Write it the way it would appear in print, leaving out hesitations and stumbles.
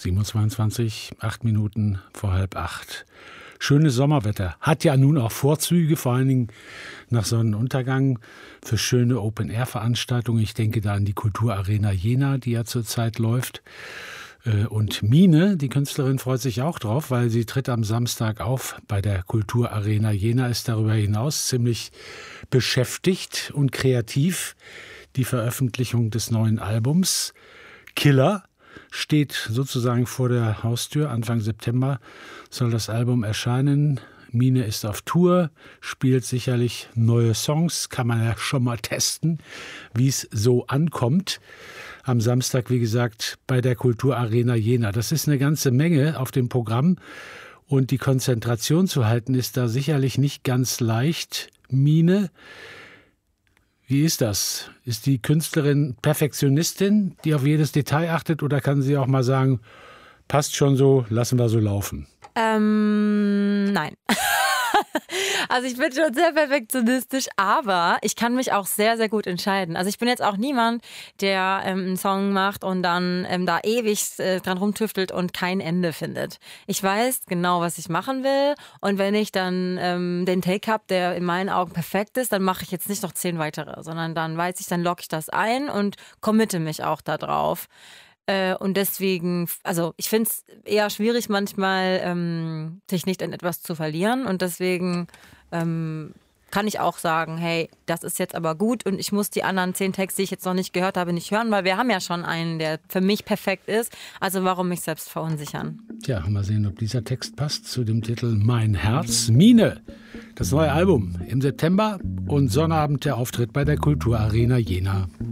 7:22, 8 Minuten vor 7:30. Schönes Sommerwetter. Hat ja nun auch Vorzüge, vor allen Dingen nach Sonnenuntergang, für schöne Open-Air-Veranstaltungen. Ich denke da an die Kulturarena Jena, die ja zurzeit läuft. Und Mine, die Künstlerin, freut sich auch drauf, weil sie tritt am Samstag auf bei der Kulturarena Jena, ist darüber hinaus ziemlich beschäftigt und kreativ. Die Veröffentlichung des neuen Albums Killer steht sozusagen vor der Haustür. Anfang September soll das Album erscheinen. Mine ist auf Tour, spielt sicherlich neue Songs, kann man ja schon mal testen, wie es so ankommt. Am Samstag, wie gesagt, bei der Kulturarena Jena. Das ist eine ganze Menge auf dem Programm und die Konzentration zu halten ist da sicherlich nicht ganz leicht. Mine, wie ist das? Ist die Künstlerin Perfektionistin, die auf jedes Detail achtet, oder kann sie auch mal sagen, passt schon so, lassen wir so laufen? Nein. Also ich bin schon sehr perfektionistisch, aber ich kann mich auch sehr, sehr gut entscheiden. Also ich bin jetzt auch niemand, der einen Song macht und dann da ewig dran rumtüftelt und kein Ende findet. Ich weiß genau, was ich machen will, und wenn ich dann den Take habe, der in meinen Augen perfekt ist, dann mache ich jetzt nicht noch 10 weitere, sondern dann weiß ich, dann logge ich das ein und committe mich auch da drauf. Und deswegen, also ich finde es eher schwierig manchmal, sich nicht in etwas zu verlieren, und deswegen kann ich auch sagen, hey, das ist jetzt aber gut und ich muss die anderen 10 Texte, die ich jetzt noch nicht gehört habe, nicht hören, weil wir haben ja schon einen, der für mich perfekt ist. Also warum mich selbst verunsichern? Tja, mal sehen, ob dieser Text passt zu dem Titel Mein Herz. Mine, das neue Album im September und Sonnabend der Auftritt bei der Kulturarena Jena.